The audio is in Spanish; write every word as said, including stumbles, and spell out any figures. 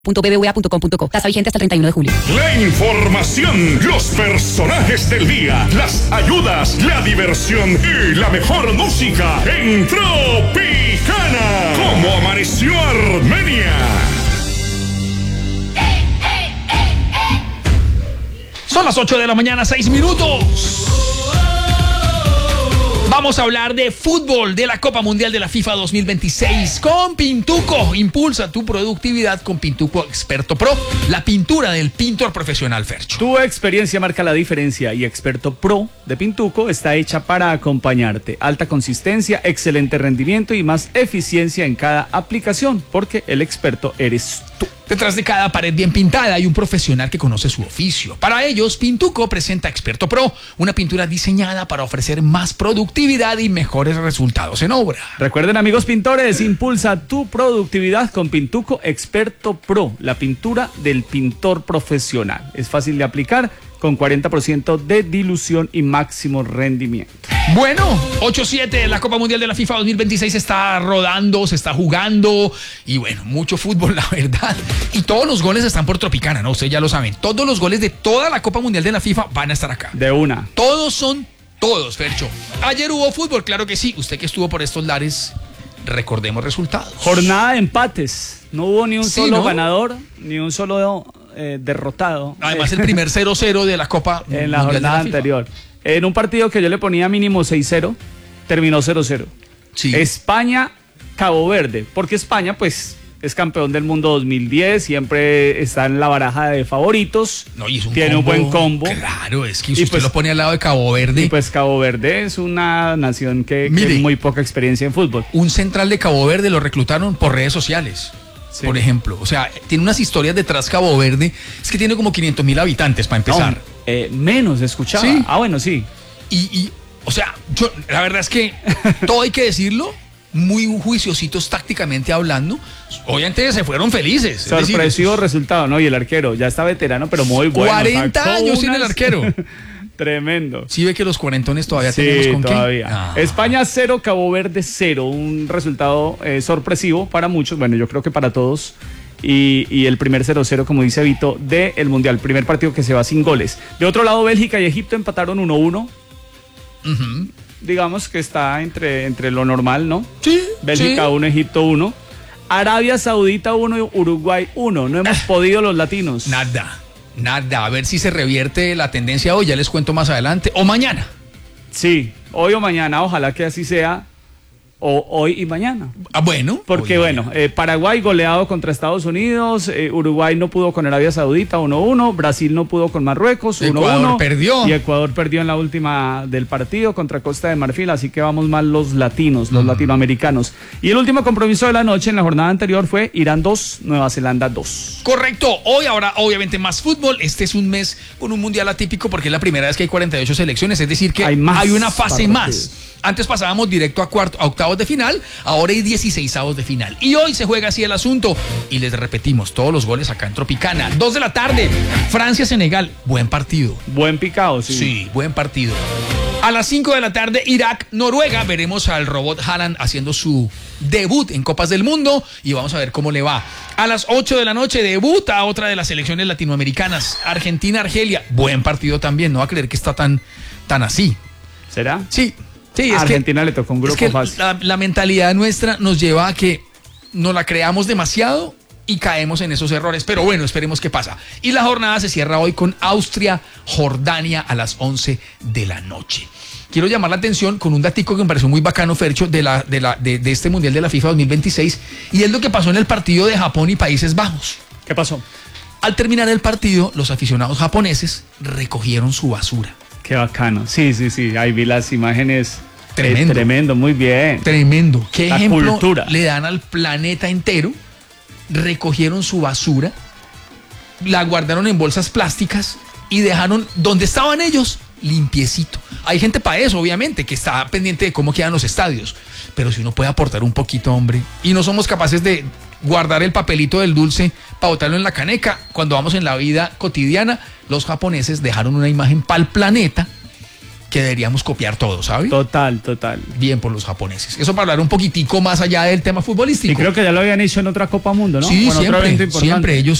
b b v a punto com punto co. Tasa vigente hasta el treinta y uno de julio. La información, los personajes del día, las ayudas, la diversión y la mejor música en Tropicana. ¿Cómo amaneció Armenia? Son las ocho de la mañana, seis minutos. Vamos a hablar de fútbol, de la Copa Mundial de la FIFA dos mil veintiséis con Pintuco. Impulsa tu productividad con Pintuco Experto Pro, la pintura del pintor profesional, Fercho. Tu experiencia marca la diferencia y Experto Pro de Pintuco está hecha para acompañarte. Alta consistencia, excelente rendimiento y más eficiencia en cada aplicación, porque el experto eres tú. Detrás de cada pared bien pintada hay un profesional que conoce su oficio. Para ellos, Pintuco presenta Experto Pro, una pintura diseñada para ofrecer más productividad y mejores resultados en obra. Recuerden, amigos pintores, impulsa tu productividad con Pintuco Experto Pro, la pintura del pintor profesional. Es fácil de aplicar, con cuarenta por ciento de dilución y máximo rendimiento. Bueno, ocho siete, la Copa Mundial de la FIFA dos mil veintiséis está rodando, se está jugando y bueno, mucho fútbol, la verdad. Y todos los goles están por Tropicana, ¿no? Ustedes ya lo saben. Todos los goles de toda la Copa Mundial de la FIFA van a estar acá. De una. Todos son todos, Fercho. Ayer hubo fútbol, claro que sí. Usted que estuvo por estos lares, recordemos resultados. Jornada de empates. No hubo ni un Sí, solo ¿no? ganador, ni un solo eh, derrotado. Además, el primer cero cero de la Copa en la Mundial jornada de la FIFA. anterior. En un partido que yo le ponía mínimo seis cero, terminó cero cero. Sí. España, Cabo Verde, porque España pues es campeón del mundo dos mil diez, siempre está en la baraja de favoritos, No, y es un tiene combo, un buen combo. Claro, es que Y si usted pues- lo pone al lado de Cabo Verde, Y pues Cabo Verde es una nación que, que Mire. tiene muy poca experiencia en fútbol. un central de Cabo Verde lo reclutaron por redes sociales. Sí. Por ejemplo, o sea, tiene unas historias detrás Cabo Verde, es que tiene como quinientos mil habitantes para empezar. No, eh, menos escuchaba. Sí. Ah, bueno, sí. Y, y, o sea, yo, la verdad es que todo hay que decirlo, muy juiciositos tácticamente hablando. Obviamente se fueron felices. es decir, Sorpresivo resultado, ¿no? Y el arquero ya está veterano, pero muy bueno. cuarenta Sacó años tiene el unas- arquero. Tremendo. Sí ve que los cuarentones todavía Sí, tenemos con todavía. qué. Ah. España cero, Cabo Verde cero. Un resultado eh, sorpresivo para muchos. Bueno, yo creo que para todos. Y, y el primer cero cero, como dice Vito, del Mundial. Primer partido que se va sin goles. De otro lado, Bélgica y Egipto empataron uno uno. Ujú. Digamos que está entre, entre lo normal, ¿no? Sí, Bélgica sí. uno, Egipto uno. Arabia Saudita uno, Uruguay uno. No hemos podido los latinos. Nada, nada. A ver si se revierte la tendencia hoy, ya les cuento más adelante. O mañana. Sí, hoy o mañana, ojalá que así sea. O hoy y mañana. Ah, bueno. Porque hoy, bueno, eh, Paraguay goleado contra Estados Unidos, eh, Uruguay no pudo con Arabia Saudita uno uno, Brasil no pudo con Marruecos uno uno. Ecuador perdió. Y Ecuador perdió en la última del partido contra Costa de Marfil, así que vamos mal los latinos, los latinoamericanos. Y el último compromiso de la noche en la jornada anterior fue Irán dos, Nueva Zelanda dos. Correcto, hoy habrá obviamente más fútbol. Este es un mes con un mundial atípico porque es la primera vez que hay cuarenta y ocho selecciones, es decir que Hay más hay una fase partidos. más. Antes pasábamos directo a, cuarto, a octavos de final, ahora hay dieciseisavos de final. Y hoy se juega así el asunto. Y les repetimos, todos los goles acá en Tropicana. Dos de la tarde, Francia-Senegal, buen partido. Buen picado, sí. Sí, buen partido. A las cinco de la tarde, Irak-Noruega. Veremos al robot Haaland haciendo su debut en Copas del Mundo y vamos a ver cómo le va. A las ocho de la noche, debuta otra de las selecciones latinoamericanas, Argentina-Argelia. Buen partido también, no va a creer que está tan, tan así. ¿Será? Sí, sí, es A que, Argentina le tocó un grupo es que fácil. la, la mentalidad nuestra nos lleva a que nos la creamos demasiado y caemos en esos errores. Pero bueno, esperemos qué pasa. Y la jornada se cierra hoy con Austria-Jordania a las once de la noche. Quiero llamar la atención con un datico que me pareció muy bacano, Fercho, de, la, de, la, de, de este Mundial de la FIFA dos mil veintiséis, y es lo que pasó en el partido de Japón y Países Bajos. ¿Qué pasó? Al terminar el partido, los aficionados japoneses recogieron su basura. Qué bacano. Sí, sí, sí. Ahí vi las imágenes. Tremendo. Eh, tremendo, muy bien. Tremendo. ¿Qué La ejemplo cultura. le dan al planeta entero? Recogieron su basura, la guardaron en bolsas plásticas y dejaron donde estaban ellos limpiecito. Hay gente para eso, obviamente, que está pendiente de cómo quedan los estadios. Pero si uno puede aportar un poquito, hombre, y no somos capaces de guardar el papelito del dulce para botarlo en la caneca, cuando vamos en la vida cotidiana, los japoneses dejaron una imagen para el planeta que deberíamos copiar todo, ¿sabes? Total, total. Bien por los japoneses. Eso para hablar un poquitico más allá del tema futbolístico. Y creo que ya lo habían hecho en otra Copa Mundo, ¿no? Sí, o en siempre, otro evento importante. siempre. Ellos